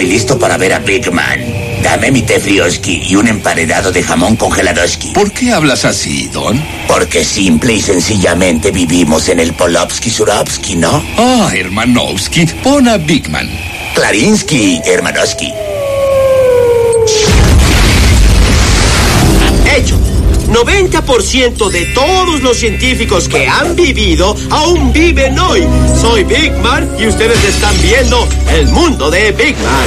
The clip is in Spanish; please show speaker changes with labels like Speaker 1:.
Speaker 1: Estoy listo para ver a Big Man. Dame mi té frioski y un emparedado de jamón congeladoski.
Speaker 2: ¿Por qué hablas así, Don?
Speaker 1: Porque simple y sencillamente vivimos en el Polovsky-Surovsky, ¿no?
Speaker 2: Ah, Hermanovsky, pon a Big Man.
Speaker 1: Klarinsky, Hermanovsky.
Speaker 3: Hecho. 90% de todos los científicos que han vivido aún viven hoy. Soy Big Man y ustedes están viendo el mundo de Big Man.